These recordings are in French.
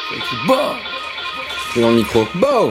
C'est écrit Bo. C'est dans le micro. Bo.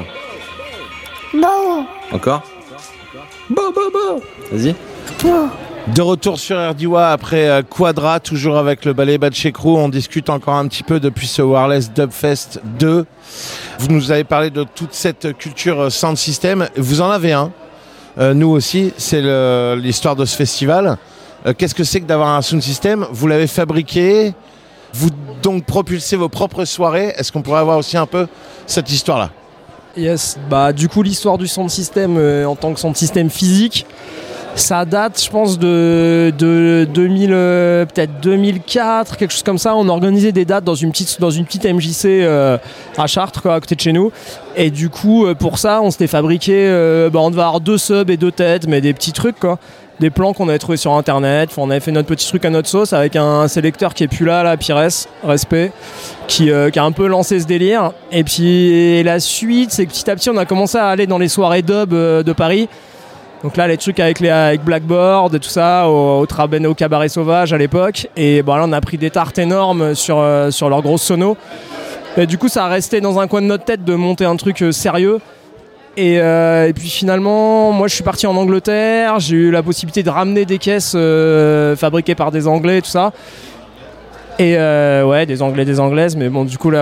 Bon. Encore. Bo. Vas-y. Bon. De retour sur RDWA après Quadra, toujours avec le ballet Batché Crew. On discute encore un petit peu depuis ce Wireless Dubfest 2. Vous nous avez parlé de toute cette culture sound system. Vous en avez un. Nous aussi, c'est l'histoire de ce festival. Qu'est-ce que c'est que d'avoir un sound system ? Vous l'avez fabriqué. Vous donc propulsez vos propres soirées. Est-ce qu'on pourrait avoir aussi un peu cette histoire-là ? Yes, bah du coup l'histoire du sound system en tant que sound system physique, ça date je pense de 2000, peut-être 2004, quelque chose comme ça. On organisait des dates dans une petite MJC à Chartres, quoi, à côté de chez nous. Et du coup pour ça on s'était fabriqué, on devait avoir 2 subs et 2 têtes, mais des petits trucs quoi. Des plans qu'on avait trouvés sur internet. Enfin, on avait fait notre petit truc à notre sauce avec un sélecteur qui est plus là, Pires, respect, qui a un peu lancé ce délire. Et puis la suite, c'est que petit à petit on a commencé à aller dans les soirées dub de Paris. Donc là les trucs avec Blackboard et tout ça, au Cabaret Sauvage à l'époque. Et là on a pris des tartes énormes sur leurs grosses sonos. Et du coup ça a resté dans un coin de notre tête de monter un truc sérieux. Et puis finalement, moi je suis parti en Angleterre, j'ai eu la possibilité de ramener des caisses fabriquées par des Anglais et tout ça. Et des Anglais, des Anglaises, mais bon du coup là,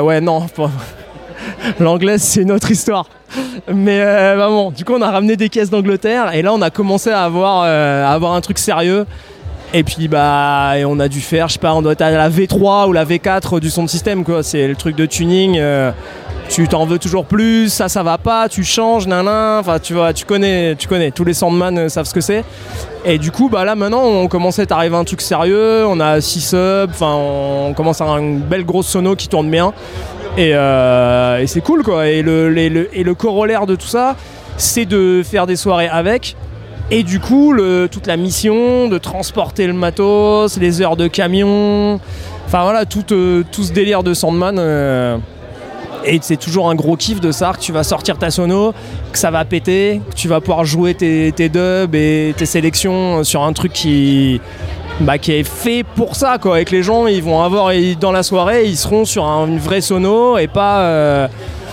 l'anglaise c'est une autre histoire. Mais du coup on a ramené des caisses d'Angleterre et là on a commencé à avoir un truc sérieux. Et puis et on a dû faire, je sais pas, on doit être à la V3 ou la V4 du sound system quoi, c'est le truc de tuning. Tu t'en veux toujours plus, ça va pas, tu changes, enfin tu vois, tu connais, tous les soundman savent ce que c'est. Et du coup là maintenant on commençait à arriver à un truc sérieux, on a 6 subs, enfin on commence à avoir une belle grosse sono qui tourne bien. Et c'est cool quoi. Et le corollaire de tout ça, c'est de faire des soirées avec. Et du coup toute la mission de transporter le matos, les heures de camion, enfin voilà tout ce délire de soundman. Et c'est toujours un gros kiff de ça, que tu vas sortir ta sono, que ça va péter, que tu vas pouvoir jouer tes dubs et tes sélections sur un truc qui est fait pour ça quoi. Et que les gens ils vont avoir dans la soirée, ils seront sur une vraie sono et pas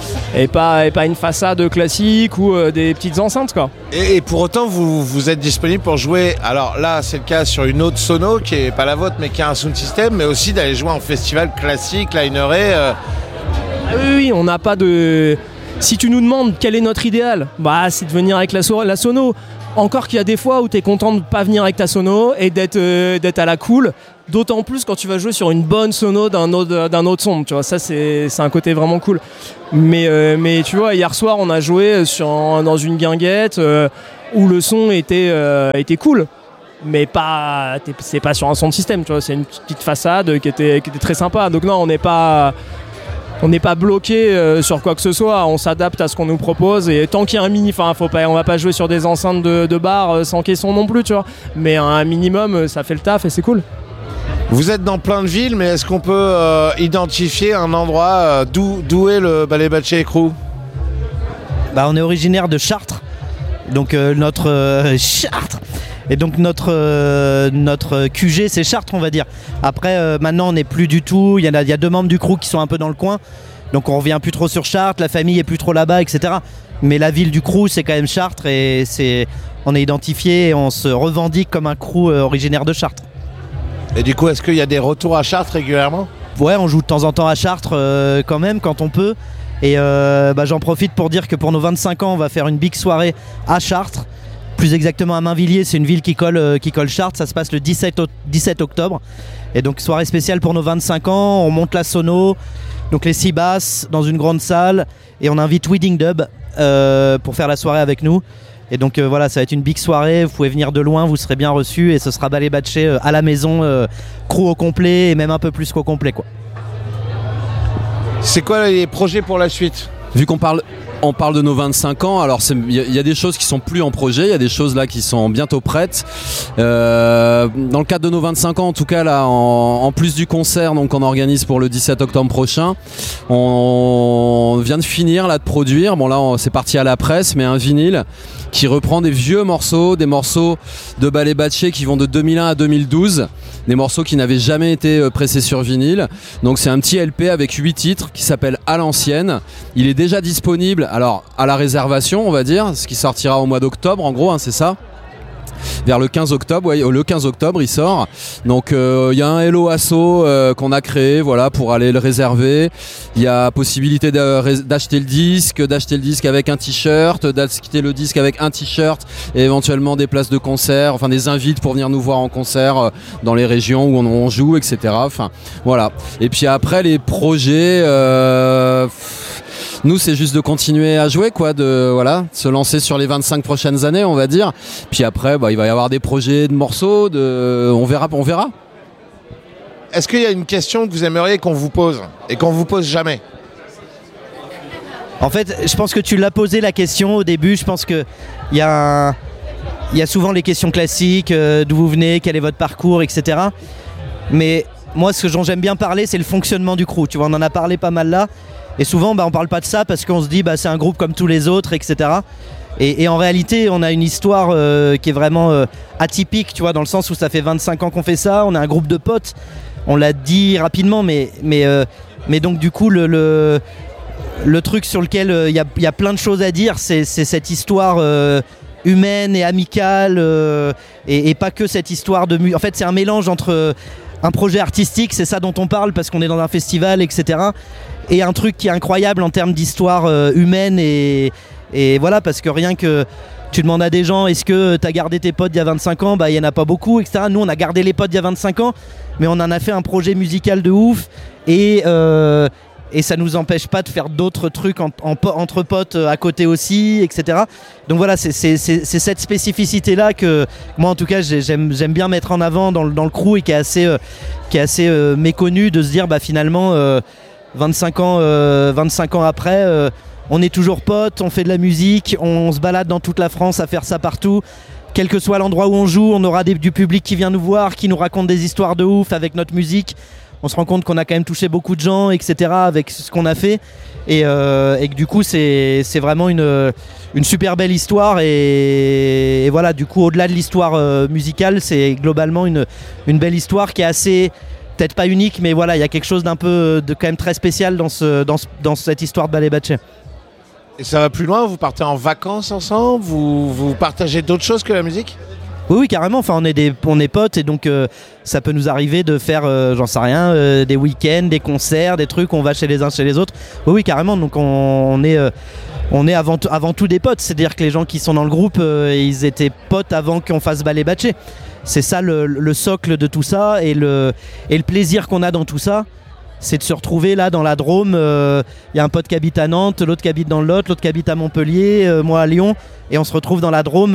une façade classique ou des petites enceintes quoi. Et pour autant vous êtes disponible pour jouer, alors là c'est le cas sur une autre sono qui est pas la vôtre mais qui a un sound system, mais aussi d'aller jouer en festival classique, lineré. Oui, on n'a pas de... Si tu nous demandes quel est notre idéal, c'est de venir avec la sono. Encore qu'il y a des fois où tu es content de ne pas venir avec ta sono et d'être à la cool. D'autant plus quand tu vas jouer sur une bonne sono d'un autre son. Tu vois, ça c'est un côté vraiment cool. Mais tu vois, hier soir on a joué dans une guinguette où le son était cool. Mais c'est pas sur un sound system, tu vois, c'est une petite façade qui était très sympa. Donc non, on n'est pas bloqué sur quoi que ce soit, on s'adapte à ce qu'on nous propose et tant qu'il y a un mini, on va pas jouer sur des enceintes de bar sans caisson non plus, tu vois. Mais un minimum, ça fait le taf et c'est cool. Vous êtes dans plein de villes, mais est-ce qu'on peut identifier un endroit d'où est le ballet Batché Crew ? On est originaire de Chartres, donc notre Chartres. Et donc notre QG c'est Chartres on va dire. Après maintenant on n'est plus du tout, il y a 2 membres du crew qui sont un peu dans le coin. Donc on revient plus trop sur Chartres, la famille est plus trop là-bas, etc. Mais la ville du crew c'est quand même Chartres et on est identifié et on se revendique comme un crew originaire de Chartres. Et du coup est-ce qu'il y a des retours à Chartres régulièrement ? Ouais, on joue de temps en temps à Chartres quand même quand on peut. Et j'en profite pour dire que pour nos 25 ans on va faire une big soirée à Chartres. Plus exactement à Mainvilliers, c'est une ville qui colle Chartres, ça se passe le 17 octobre. Et donc soirée spéciale pour nos 25 ans, on monte la sono, donc les 6 basses dans une grande salle et on invite Wedding Dub pour faire la soirée avec nous. Et donc ça va être une big soirée, vous pouvez venir de loin, vous serez bien reçus et ce sera ballet batché à la maison, crew au complet et même un peu plus qu'au complet quoi. C'est quoi les projets pour la suite ? Vu qu'on parle de nos 25 ans, alors il y a des choses qui sont plus en projet, il y a des choses là qui sont bientôt prêtes. Dans le cadre de nos 25 ans, en tout cas là, en plus du concert donc on organise pour le 17 octobre prochain, on vient de finir là de produire. Bon là c'est parti à la presse, mais un vinyle qui reprend des vieux morceaux, des morceaux de ballet batché qui vont de 2001 à 2012. des morceaux qui n'avaient jamais été pressés sur vinyle. Donc c'est un petit LP avec 8 titres qui s'appelle À l'ancienne. Il est déjà disponible, alors à la réservation on va dire, ce qui sortira au mois d'octobre en gros, hein, c'est ça. Vers le 15 octobre, ouais, le 15 octobre il sort. Donc il y a un Hello Asso qu'on a créé, voilà, pour aller le réserver. Il y a possibilité d'acheter le disque avec un t-shirt, d'acheter le disque avec un t-shirt et éventuellement des places de concert, enfin des invites pour venir nous voir en concert dans les régions où on joue, etc. Enfin voilà. Et puis après les projets. Nous, c'est juste de continuer à jouer, quoi, de se lancer sur les 25 prochaines années, on va dire. Puis après, il va y avoir des projets de morceaux, on verra. Est-ce qu'il y a une question que vous aimeriez qu'on vous pose et qu'on vous pose jamais ? En fait, je pense que tu l'as posé la question au début. Je pense que il y a souvent les questions classiques, d'où vous venez, quel est votre parcours, etc. Mais moi, ce dont j'aime bien parler, c'est le fonctionnement du crew. Tu vois, on en a parlé pas mal là. Et souvent, on parle pas de ça parce qu'on se dit, c'est un groupe comme tous les autres, etc. Et en réalité, on a une histoire qui est vraiment atypique, tu vois, dans le sens où ça fait 25 ans qu'on fait ça. On est un groupe de potes. On l'a dit rapidement, mais donc du coup, le truc sur lequel il y a plein de choses à dire, c'est cette histoire humaine et amicale, et pas que cette histoire de musique. En fait, c'est un mélange entre un projet artistique, c'est ça dont on parle parce qu'on est dans un festival, etc. Et un truc qui est incroyable en termes d'histoire humaine et voilà, parce que rien que tu demandes à des gens, est-ce que tu as gardé tes potes d'il y a 25 ans ? Il n'y en a pas beaucoup, etc. Nous, on a gardé les potes d'il y a 25 ans, mais on en a fait un projet musical de ouf et ça nous empêche pas de faire d'autres trucs entre potes à côté aussi, etc. Donc voilà, c'est cette spécificité-là que moi, en tout cas, j'aime bien mettre en avant dans le crew et qui est assez méconnue, de se dire finalement 25 ans après, on est toujours potes, on fait de la musique, on se balade dans toute la France à faire ça partout. Quel que soit l'endroit où on joue, on aura du public qui vient nous voir, qui nous raconte des histoires de ouf avec notre musique. On se rend compte qu'on a quand même touché beaucoup de gens, etc. avec ce qu'on a fait. Et que du coup, c'est vraiment une super belle histoire. Et voilà, du coup, au-delà de l'histoire musicale, c'est globalement une belle histoire qui est assez... peut-être pas unique, mais voilà, il y a quelque chose d'un peu quand même très spécial dans cette histoire de Ballet Batché. Et ça va plus loin, vous partez en vacances ensemble, vous partagez d'autres choses que la musique ? Oui, carrément, enfin on est potes et donc ça peut nous arriver de faire, j'en sais rien, des week-ends, des concerts, des trucs, on va chez les uns chez les autres. Oui, carrément, donc on est avant tout des potes, c'est-à-dire que les gens qui sont dans le groupe, ils étaient potes avant qu'on fasse Ballet Batché. C'est ça le socle de tout ça et le plaisir qu'on a dans tout ça, c'est de se retrouver là dans la Drôme. Y a un pote qui habite à Nantes, l'autre qui habite dans le Lot, l'autre qui habite à Montpellier, moi à Lyon, et on se retrouve dans la Drôme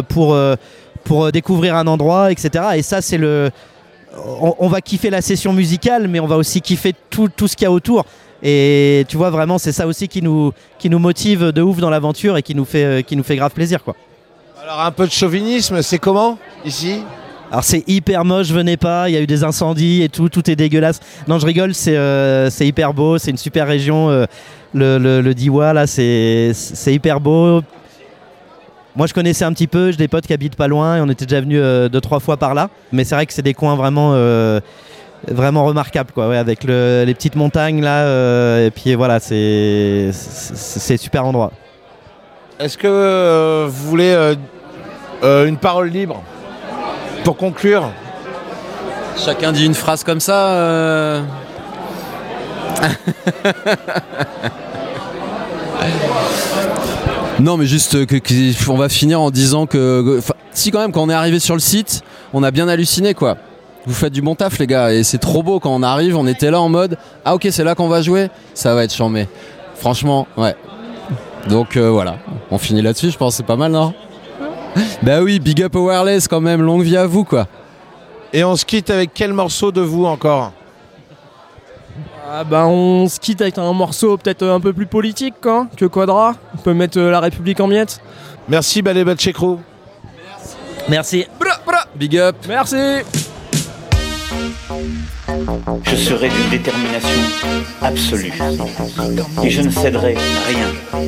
pour découvrir un endroit, etc. Et ça, c'est on va kiffer la session musicale, mais on va aussi kiffer tout ce qu'il y a autour. Et tu vois, vraiment, c'est ça aussi qui nous motive de ouf dans l'aventure et qui nous fait grave plaisir, quoi. Alors un peu de chauvinisme, c'est comment ici ? Alors c'est hyper moche, venez pas, il y a eu des incendies et tout est dégueulasse. Non, je rigole, c'est hyper beau, c'est une super région, le Diois là, c'est hyper beau. Moi je connaissais un petit peu, j'ai des potes qui habitent pas loin et on était déjà venus 2-3 fois par là. Mais c'est vrai que c'est des coins vraiment remarquables, quoi, ouais, avec les petites montagnes là, et puis voilà, c'est super endroit. Est-ce que vous voulez une parole libre pour conclure ? Chacun dit une phrase comme ça. Non, mais juste on va finir en disant que si quand même, quand on est arrivé sur le site, on a bien halluciné, quoi. Vous faites du bon taf, les gars, et c'est trop beau quand on arrive. On était là en mode ah ok, c'est là qu'on va jouer, ça va être chambé. Franchement, ouais. Donc voilà, on finit là-dessus, je pense, c'est pas mal, non ? Bah oui, big up au Wireless quand même, longue vie à vous, quoi. Et on se quitte avec quel morceau de vous encore ? On se quitte avec un morceau peut-être un peu plus politique, quoi, que Quadra. On peut mettre La République en miettes. Merci Ballet Batché Crew. Merci. Big up. Merci. Je serai d'une détermination absolue et je ne céderai rien.